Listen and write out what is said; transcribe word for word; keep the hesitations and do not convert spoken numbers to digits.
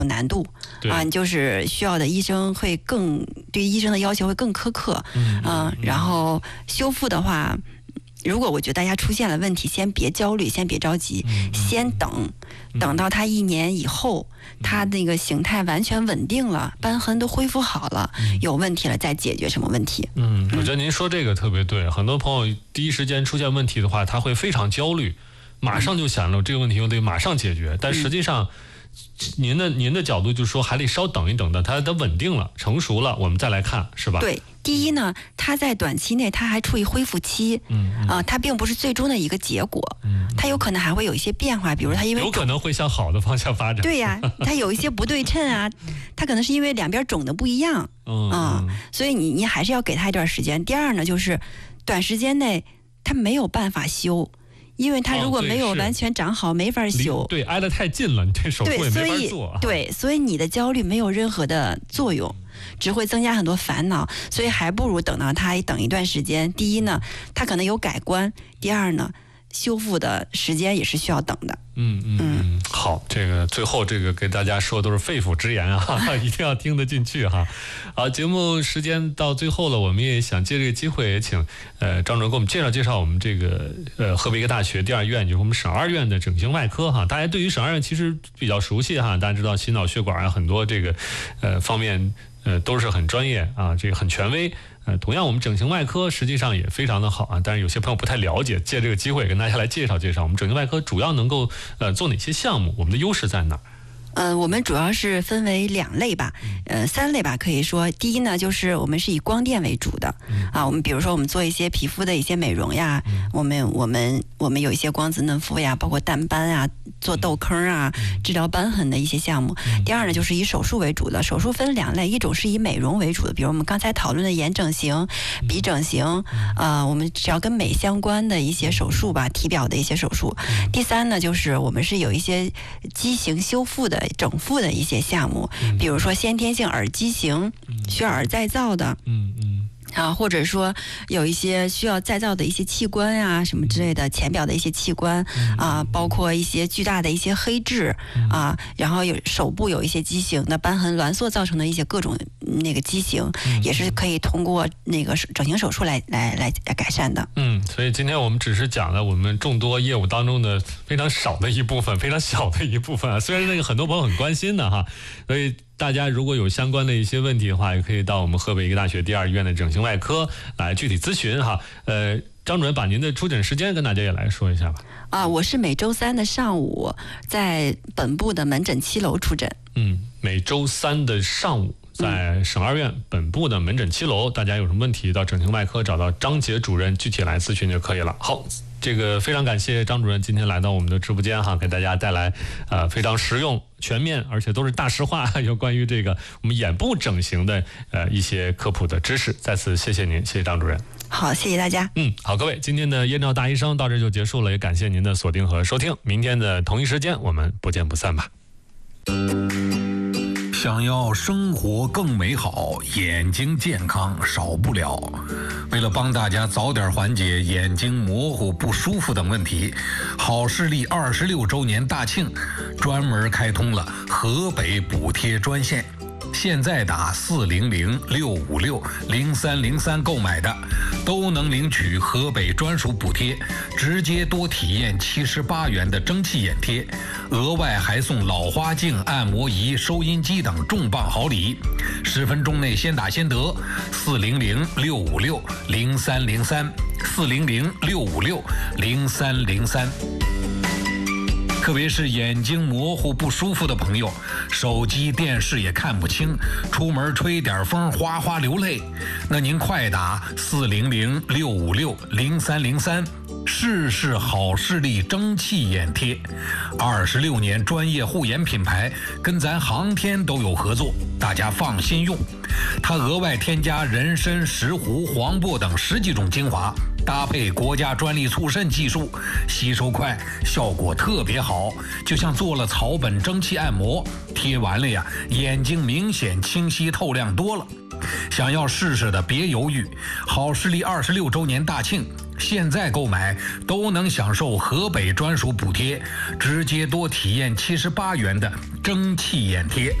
难度啊，你就是需要的医生会更对医生的要求会更苛刻，嗯、呃，然后修复的话，如果我觉得大家出现了问题，先别焦虑，先别着急，嗯、先等，等到他一年以后，他那个形态完全稳定了，瘢痕都恢复好了，嗯、有问题了再解决什么问题。 嗯，我觉得您说这个特别对，很多朋友第一时间出现问题的话，他会非常焦虑，马上就想着这个问题我得马上解决，但实际上。嗯您的您的角度就是说，还得稍等一等的，它它稳定了、成熟了，我们再来看，是吧？ 对，第一呢，它在短期内它还处于恢复期，嗯啊、呃，它并不是最终的一个结果，嗯，它有可能还会有一些变化，比如它因为有可能会向好的方向发展。 对呀、啊，它有一些不对称啊，它可能是因为两边肿的不一样，嗯啊、呃，所以你你还是要给它一段时间。第二呢，就是短时间内它没有办法修。因为它如果没有完全长好，哦、没法修。 对，挨得太近了，你这手术也没法做。 对，所以你的焦虑没有任何的作用，只会增加很多烦恼。所以还不如等到它等一段时间。第一呢，它可能有改观；第二呢，修复的时间也是需要等的。 嗯嗯嗯，好，这个最后这个给大家说都是肺腑之言啊，一定要听得进去哈。好，节目时间到最后了，我们也想借这个机会，也请呃张主任给我们介绍介绍我们这个呃河北医科大学第二医院，就是我们省二院的整形外科哈。大家对于省二院其实比较熟悉哈，大家知道心脑血管啊很多这个呃方面呃都是很专业啊，这个很权威。呃，同样我们整形外科实际上也非常的好啊，但是有些朋友不太了解，借这个机会跟大家来介绍介绍我们整形外科主要能够呃做哪些项目，我们的优势在哪儿？ 呃，我们主要是分为两类吧，呃，三类吧，可以说，第一呢，就是我们是以光电为主的，啊，我们比如说我们做一些皮肤的一些美容呀，我们我们我们有一些光子嫩肤呀，包括淡斑啊，做痘坑啊，治疗瘢痕的一些项目。第二呢，就是以手术为主的，手术分两类，一种是以美容为主的，比如我们刚才讨论的眼整形、鼻整形，啊、呃，我们只要跟美相关的一些手术吧，体表的一些手术。第三呢，就是我们是有一些畸形修复的。整复的一些项目，比如说先天性耳畸形、需要耳再造的，嗯嗯。啊，或者说有一些需要再造的一些器官啊，什么之类的，浅表的一些器官啊，包括一些巨大的一些黑痣啊，然后有手部有一些畸形的瘢痕挛缩造成的一些各种那个畸形，也是可以通过那个整形手术来来来来改善的。 嗯，所以今天我们只是讲了我们众多业务当中的非常少的一部分，非常小的一部分啊。虽然那个很多朋友很关心的哈，所以。大家如果有相关的一些问题的话，也可以到我们河北医科大学第二医院的整形外科来具体咨询哈。呃，张主任把您的出诊时间跟大家也来说一下吧。 啊，我是每周三的上午在本部的门诊七楼出诊。 嗯，每周三的上午在省二院本部的门诊七楼，大家有什么问题到整形外科找到张杰主任具体来咨询就可以了。好。这个非常感谢张主任今天来到我们的直播间哈，给大家带来呃非常实用、全面，而且都是大实话，有关于这个我们眼部整形的呃一些科普的知识。再次谢谢您，谢谢张主任。 好，谢谢大家。 嗯，好，各位，今天的燕赵大医生到这就结束了，也感谢您的锁定和收听。明天的同一时间，我们不见不散吧。 想要生活更美好，眼睛健康少不了。为了帮大家早点缓解眼睛模糊、不舒服等问题，好视力二十六周年大庆专门开通了河北补贴专线。现在打四零零六五六零三零三购买的，都能领取河北专属补贴，直接多体验七十八元的蒸汽眼贴，额外还送老花镜、按摩仪、收音机等重磅好礼。十分钟内先打先得，四零零六五六零三零三，四零零六五六零三零三。特别是眼睛模糊不舒服的朋友，手机电视也看不清，出门吹点风哗哗流泪，那您快打四零零六五六零三零三，试试好视力蒸汽眼贴。二十六年专业护眼品牌，跟咱航天都有合作，大家放心用。它额外添加人参、石斛、黄柏等十几种精华，搭配国家专利促渗技术，吸收快，效果特别好，就像做了草本蒸汽按摩，贴完了呀，眼睛明显清晰透亮多了。想要试试的别犹豫，好视力二十六周年大庆， 现在购买都能享受河北专属补贴，直接多体验七十八元的蒸汽眼贴。